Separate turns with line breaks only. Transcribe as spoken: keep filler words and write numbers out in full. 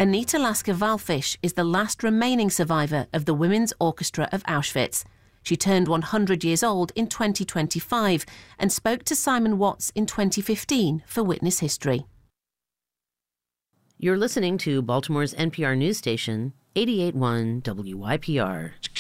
Anita Lasker-Wallfisch is the last remaining survivor of the Women's Orchestra of Auschwitz. She turned one hundred years old in twenty twenty-five and spoke to Simon Watts in twenty fifteen for Witness History.
You're listening to Baltimore's N P R news station, eighty-eight point one W Y P R.